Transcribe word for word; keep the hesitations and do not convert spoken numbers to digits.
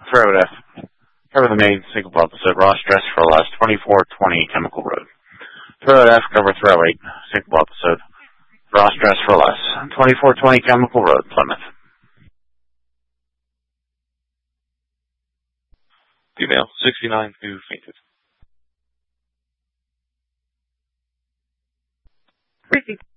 Throat F. Cover the main single opposite Ross Dress for last twenty-four twenty Chemical Road. Throat F. Cover throw eight single opposite Ross Dress for less twenty-four twenty Chemical Road, Plymouth. Female, sixty-nine, who fainted. Freaky.